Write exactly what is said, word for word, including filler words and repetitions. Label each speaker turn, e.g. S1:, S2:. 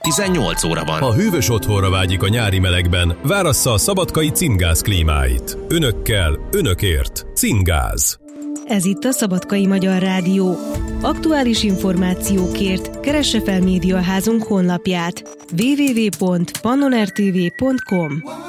S1: tizennyolc óra van.
S2: Ha hűvös otthonra vágyik a nyári melegben, várassza a szabadkai Cingáz klímáit. Önökkel, önökért. Cingáz.
S3: Ez itt a Szabadkai Magyar Rádió. Aktuális információkért keresse fel médiaházunk honlapját double-u double-u double-u pont pannon r t v pont com.